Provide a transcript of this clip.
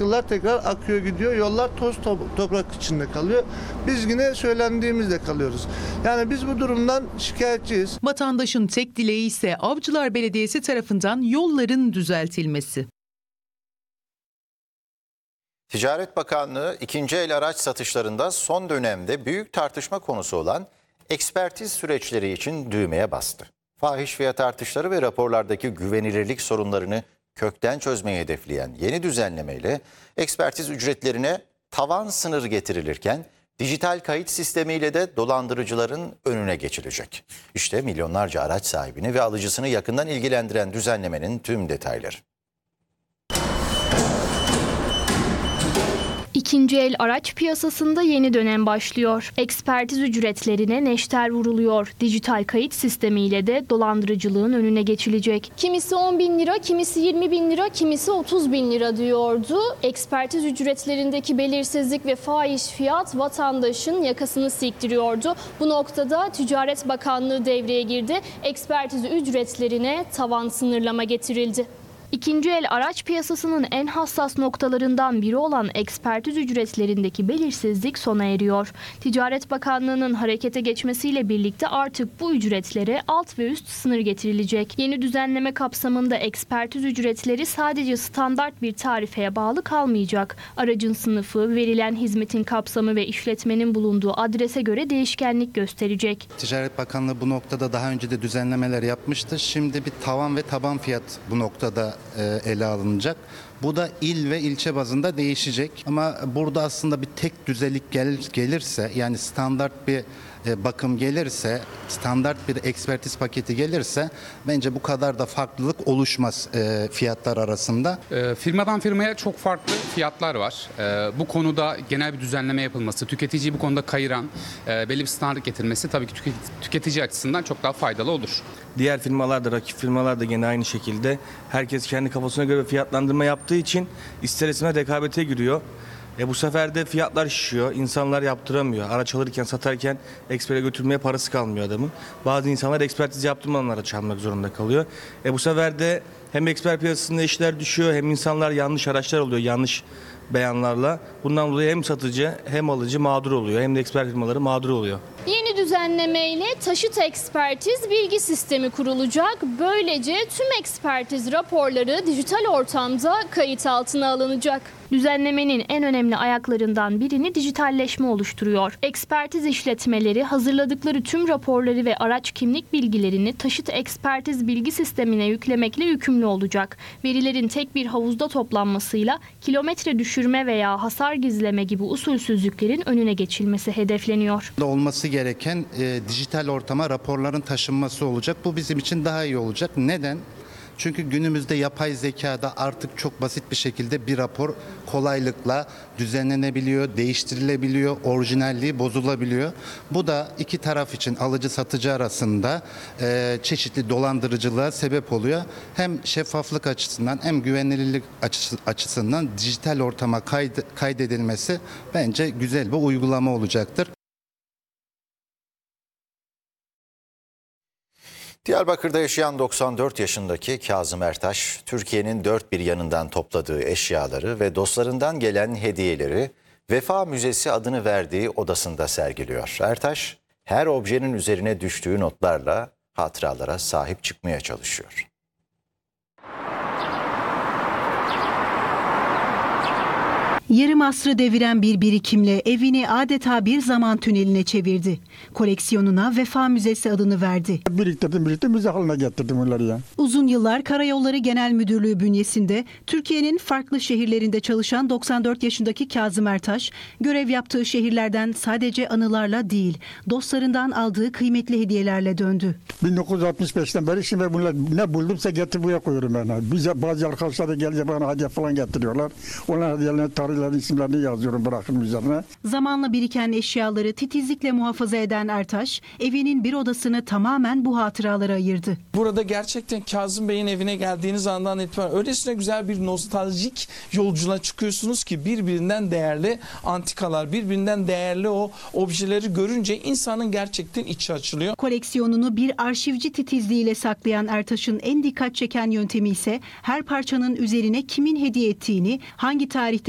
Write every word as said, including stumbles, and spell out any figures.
Akıllar tekrar akıyor gidiyor. Yollar toz toprak içinde kalıyor. Biz yine söylendiğimizde kalıyoruz. Yani biz bu durumdan şikayetçiyiz. Vatandaşın tek dileği ise Avcılar Belediyesi tarafından yolların düzeltilmesi. Ticaret Bakanlığı ikinci el araç satışlarında son dönemde büyük tartışma konusu olan ekspertiz süreçleri için düğmeye bastı. Fahiş fiyat artışları ve raporlardaki güvenilirlik sorunlarını kökten çözmeyi hedefleyen yeni düzenlemeyle ekspertiz ücretlerine tavan sınır getirilirken dijital kayıt sistemiyle de dolandırıcıların önüne geçilecek. İşte milyonlarca araç sahibini ve alıcısını yakından ilgilendiren düzenlemenin tüm detayları. İkinci el araç piyasasında yeni dönem başlıyor. Ekspertiz ücretlerine neşter vuruluyor. Dijital kayıt sistemiyle de dolandırıcılığın önüne geçilecek. Kimisi on bin lira, kimisi yirmi bin lira, kimisi otuz bin lira diyordu. Ekspertiz ücretlerindeki belirsizlik ve fahiş fiyat vatandaşın yakasını siktiriyordu. Bu noktada Ticaret Bakanlığı devreye girdi. Ekspertiz ücretlerine tavan sınırlama getirildi. İkinci el araç piyasasının en hassas noktalarından biri olan ekspertiz ücretlerindeki belirsizlik sona eriyor. Ticaret Bakanlığı'nın harekete geçmesiyle birlikte artık bu ücretlere alt ve üst sınır getirilecek. Yeni düzenleme kapsamında ekspertiz ücretleri sadece standart bir tarifeye bağlı kalmayacak. Aracın sınıfı, verilen hizmetin kapsamı ve işletmenin bulunduğu adrese göre değişkenlik gösterecek. Ticaret Bakanlığı bu noktada daha önce de düzenlemeler yapmıştı. Şimdi bir tavan ve taban fiyat bu noktada ele alınacak. Bu da il ve ilçe bazında değişecek. Ama burada aslında bir tek düzelik gel, gelirse yani standart bir bakım gelirse, standart bir ekspertiz paketi gelirse bence bu kadar da farklılık oluşmaz e, fiyatlar arasında. E, firmadan firmaya çok farklı fiyatlar var. E, bu konuda genel bir düzenleme yapılması, tüketiciyi bu konuda kayıran, e, belli bir standart getirmesi tabii ki tüketici, tüketici açısından çok daha faydalı olur. Diğer firmalar da, rakip firmalar da gene aynı şekilde. Herkes kendi kafasına göre fiyatlandırma yaptığı için ister istemez rekabete giriyor. E bu sefer de fiyatlar şişiyor. İnsanlar yaptıramıyor. Araç alırken, satarken ekspere götürmeye parası kalmıyor adamın. Bazı insanlar ekspertiz yaptırmadan araç almak zorunda kalıyor. E bu sefer de hem eksper piyasasında işler düşüyor hem insanlar yanlış araçlar alıyor, yanlış beyanlarla. Bundan dolayı hem satıcı hem alıcı mağdur oluyor. Hem de eksper firmaları mağdur oluyor. Yeni düzenlemeyle taşıt ekspertiz bilgi sistemi kurulacak. Böylece tüm ekspertiz raporları dijital ortamda kayıt altına alınacak. Düzenlemenin en önemli ayaklarından birini dijitalleşme oluşturuyor. Ekspertiz işletmeleri hazırladıkları tüm raporları ve araç kimlik bilgilerini taşıt ekspertiz bilgi sistemine yüklemekle yükümlü olacak. Verilerin tek bir havuzda toplanmasıyla kilometre düşürme veya hasar gizleme gibi usulsüzlüklerin önüne geçilmesi hedefleniyor. Olması gereken e, dijital ortama raporların taşınması olacak. Bu bizim için daha iyi olacak. Neden? Çünkü günümüzde yapay zekada artık çok basit bir şekilde bir rapor kolaylıkla düzenlenebiliyor, değiştirilebiliyor, orijinalliği bozulabiliyor. Bu da iki taraf için alıcı satıcı arasında e, çeşitli dolandırıcılığa sebep oluyor. Hem şeffaflık açısından hem güvenilirlik açısından dijital ortama kaydı, kaydedilmesi bence güzel bir uygulama olacaktır. Diyarbakır'da yaşayan doksan dört yaşındaki Kazım Ertaş, Türkiye'nin dört bir yanından topladığı eşyaları ve dostlarından gelen hediyeleri Vefa Müzesi adını verdiği odasında sergiliyor. Ertaş, her objenin üzerine düştüğü notlarla hatıralara sahip çıkmaya çalışıyor. Yarım asrı deviren bir birikimle evini adeta bir zaman tüneline çevirdi. Koleksiyonuna Vefa Müzesi adını verdi. Biriktirdim, biriktirdim, müze haline getirdim onları ya. Uzun yıllar Karayolları Genel Müdürlüğü bünyesinde Türkiye'nin farklı şehirlerinde çalışan doksan dört yaşındaki Kazım Ertaş, görev yaptığı şehirlerden sadece anılarla değil, dostlarından aldığı kıymetli hediyelerle döndü. bin dokuz yüz altmış beşten beri şimdi bunlar ne buldumsa getir buraya koyuyorum ben. Bize bazı arkadaşlar da gelince bana hediye falan getiriyorlar. Onlar hediyelerini, tarihlerini, isimlerini yazıyorum, bırakın üzerine. Zamanla biriken eşyaları titizlikle muhafaza eden Ertaş, evinin bir odasını tamamen bu hatıralara ayırdı. Burada gerçekten Kazım Bey'in evine geldiğiniz andan itibaren öylesine güzel bir nostaljik yolculuğa çıkıyorsunuz ki birbirinden değerli antikalar, birbirinden değerli o objeleri görünce insanın gerçekten içi açılıyor. Koleksiyonunu bir arşivci titizliğiyle saklayan Ertaş'ın en dikkat çeken yöntemi ise her parçanın üzerine kimin hediye ettiğini, hangi tarihte